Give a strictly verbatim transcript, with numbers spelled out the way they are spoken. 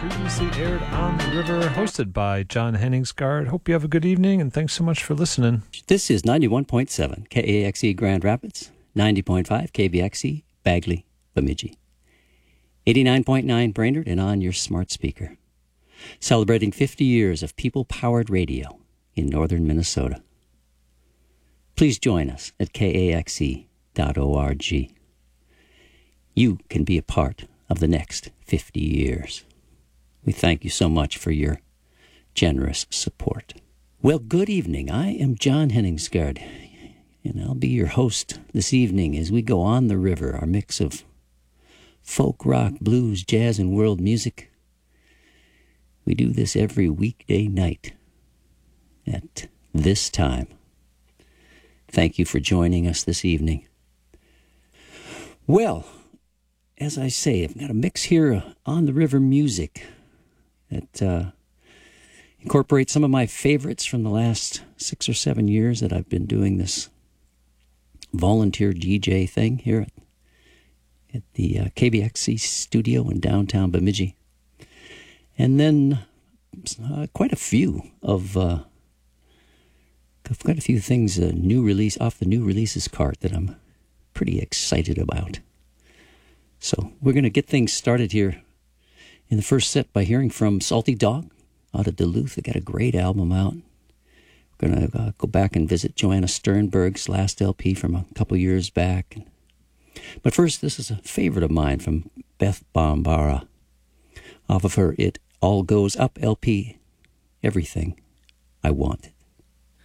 Previously aired on the river, hosted by John Henningsgaard. Hope you have a good evening, and thanks so much for listening. This is ninety-one point seven K A X E Grand Rapids, ninety point five K B X E Bagley, Bemidji, eighty-nine point nine Brainerd, and on your smart speaker. Celebrating fifty years of people-powered radio in northern Minnesota. Please join us at K A X E dot org. You can be a part of the next fifty years. We thank you so much for your generous support. Well, good evening. I am John Henningsgaard, and I'll be your host this evening as we go on the river, our mix of folk, rock, blues, jazz, and world music. We do this every weekday night at this time. Thank you for joining us this evening. Well, as I say, I've got a mix here on the river music that uh, incorporates some of my favorites from the last six or seven years that I've been doing this volunteer D J thing here at, at the uh, K B X C studio in downtown Bemidji. And then uh, quite a few of uh, quite a few things, uh, new release off the new releases cart that I'm pretty excited about. So we're going to get things started here in the first set by hearing from Salty Dog out of Duluth. They got a great album out. We're going to uh, go back and visit Joanna Sternberg's last L P from a couple years back. But first, this is a favorite of mine from Beth Bambara off of her It All Goes Up L P, Everything I Wanted.